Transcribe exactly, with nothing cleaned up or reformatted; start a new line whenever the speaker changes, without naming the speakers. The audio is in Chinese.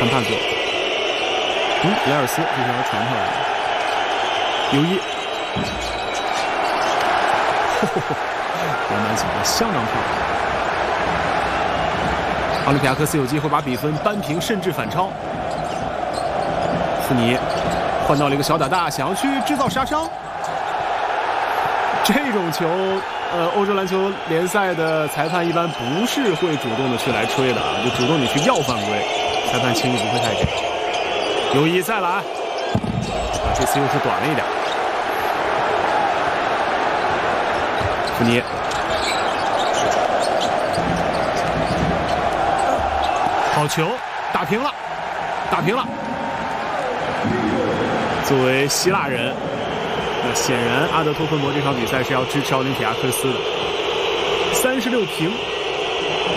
传帕给，嗯，雷尔斯这条传出来了，尤伊，篮板抢得相当漂亮。奥林匹亚科斯有机会把比分扳平，甚至反超。富尼换到了一个小打大，想要去制造杀伤。这种球，呃，欧洲篮球联赛的裁判一般不是会主动的去来吹的啊，就主动你去要犯规，裁判轻易不会太给。尤伊再来，啊，这次又是短了一点。富尼，好球，打平了，打平了。作为希腊人，那显然阿德托芬博这场比赛是要支持奥林匹亚科斯的。三十六平。